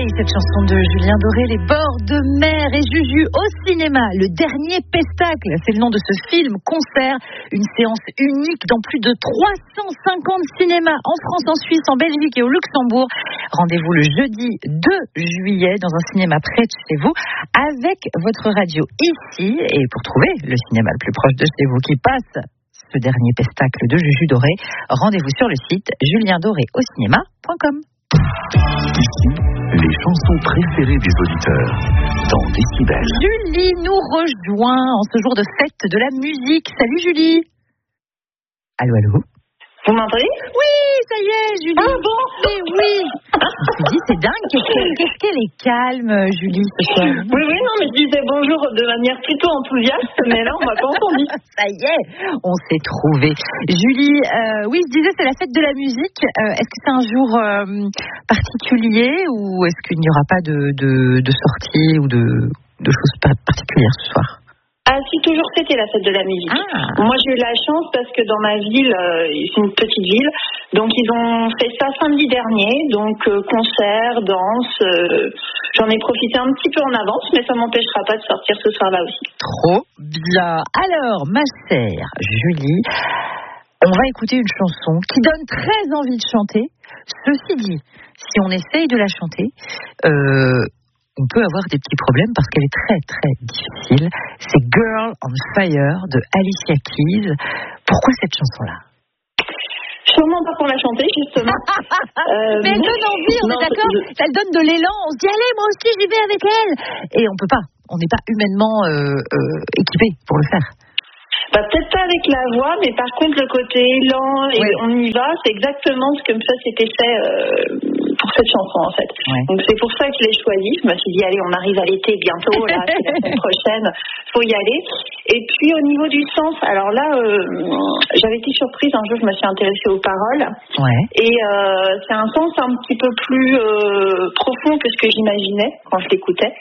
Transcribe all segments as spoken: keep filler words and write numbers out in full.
Soleil, cette chanson de Julien Doré, Les bords de mer et Juju au cinéma. Le dernier pestacle, c'est le nom de ce film-concert. Une séance unique dans plus de trois cent cinquante cinémas en France, en Suisse, en Belgique et au Luxembourg. Rendez-vous le jeudi deux juillet dans un cinéma près de chez vous avec votre radio ici. Et pour trouver le cinéma le plus proche de chez vous qui passe ce dernier pestacle de Juju Doré, rendez-vous sur le site julien doré au cinéma point com. Ici, les chansons préférées des auditeurs dans Décibel. Julie nous rejoint en ce jour de fête de la musique. Salut Julie. Allô, allô. Vous m'entendez? Oui, ça y est, Julie. Ah bon? Mais oui. Je me suis dit, c'est dingue. Qu'est-ce qu'elle, qu'est-ce qu'elle est calme, Julie, ce soir. Oui, oui, non, mais je disais bonjour de manière plutôt enthousiaste, mais là, on m'a pas entendu. Ça y est, on s'est trouvé. Julie, euh, oui, je disais, c'est la fête de la musique. Euh, est-ce que c'est un jour euh, particulier ou est-ce qu'il n'y aura pas de, de, de sortie ou de, de choses particulières ce soir? Ah, si, toujours c'était la fête de la musique. Ah. Moi, j'ai eu la chance parce que dans ma ville, euh, c'est une petite ville, donc ils ont fait ça samedi dernier, donc euh, concert, danse, euh, j'en ai profité un petit peu en avance, mais ça m'empêchera pas de sortir ce soir-là aussi. Trop bien. Alors, ma chère Julie, on va écouter une chanson qui donne très envie de chanter. Ceci dit, si on essaye de la chanter, euh, on peut avoir des petits problèmes parce qu'elle est très très difficile. C'est Girl on Fire de Alicia Keys. Pourquoi cette chanson-là? Sûrement pas pour la chanter, justement. euh, Mais elle donne envie, on non, est d'accord je... Elle donne de l'élan, on se dit allez, moi aussi j'y vais avec elle. Et on peut pas, on n'est pas humainement euh, euh, équipé pour le faire. Bah, peut-être pas avec la voix, mais par contre le côté élan et ouais. On y va, c'est exactement ce que ça s'était fait euh, pour cette chanson en fait. Ouais. Donc c'est pour ça que je l'ai choisie. Je me suis dit allez, on arrive à l'été bientôt, là, c'est la semaine prochaine, faut y aller. Et puis au niveau du sens, alors là, euh, j'avais été surprise un jour, je me suis intéressée aux paroles. Ouais. Et euh, c'est un sens un petit peu plus euh, profond que ce que j'imaginais quand je l'écoutais.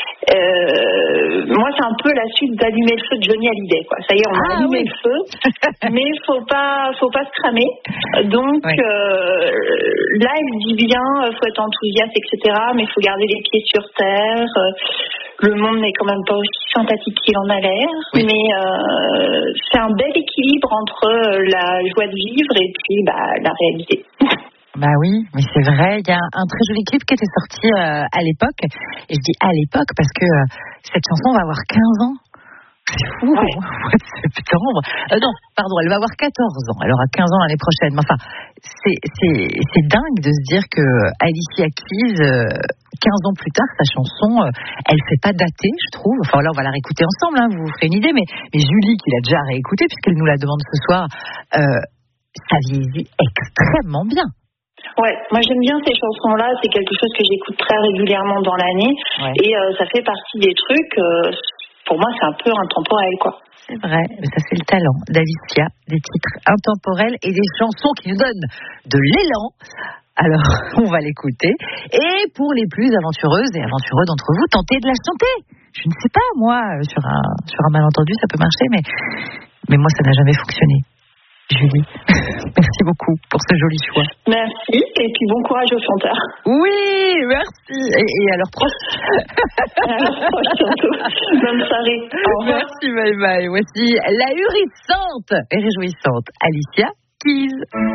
Euh, moi, c'est un peu la suite d'Allumer le feu de Johnny Hallyday, quoi. Ça y est, on a ah, allumé oui. le feu, mais faut pas, faut pas se cramer. Donc ouais. euh, là, il dit bien, faut être enthousiaste, et cetera. Mais il faut garder les pieds sur terre. Le monde n'est quand même pas aussi sympathique qu'il en a l'air, oui. mais euh, c'est un bel équilibre entre la joie de vivre et puis bah, la réalité. Bah oui, mais c'est vrai, il y a un très joli clip qui était sorti euh, à l'époque, et je dis à l'époque parce que euh, cette chanson va avoir quinze ans. C'est fou, ouais. Au mois de septembre. Euh, non, pardon, elle va avoir quatorze ans, elle aura quinze ans l'année prochaine. Mais enfin, c'est, c'est, c'est dingue de se dire que Alicia Keys, euh, quinze ans plus tard, sa chanson, euh, elle fait pas dater, je trouve. Enfin là, on va la réécouter ensemble, hein, vous vous ferez une idée, mais, mais Julie, qui l'a déjà réécoutée, puisqu'elle nous la demande ce soir, euh, ça vieillit extrêmement bien. Ouais, moi j'aime bien ces chansons-là, c'est quelque chose que j'écoute très régulièrement dans l'année, ouais. et euh, ça fait partie des trucs, euh, pour moi c'est un peu intemporel, quoi. C'est vrai, ça c'est le talent d'Alicia, des titres intemporels et des chansons qui nous donnent de l'élan. Alors, on va l'écouter, et pour les plus aventureuses et aventureux d'entre vous, tentez de la chanter. Je ne sais pas, moi, sur un, sur un malentendu ça peut marcher, mais, mais moi ça n'a jamais fonctionné. Julie, merci beaucoup pour ce joli choix. Merci, et puis bon courage aux chanteurs. Oui, merci. Et, et alors, proche. alors, proche surtout. Bonne soirée. Au revoir. Merci, bye bye. Voici la hurissante et réjouissante Alicia Keys.